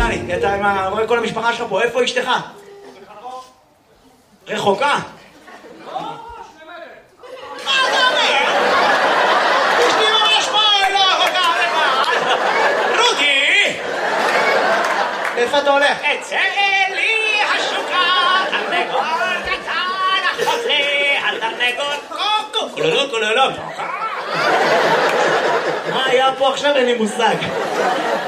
דני, אתה רואה כל המשפחה שלך פה, איפה אשתך? רחוקה? מה אתה אומר? אשתי ממש פה, לא רחוקה לבד. רודי! איפה אתה הולך? אצא לי השוקה, תרנגול קטן, החוזה, התרנגול קוקו, קולולו קולולו. מה היה פה עכשיו? אין לי מושג.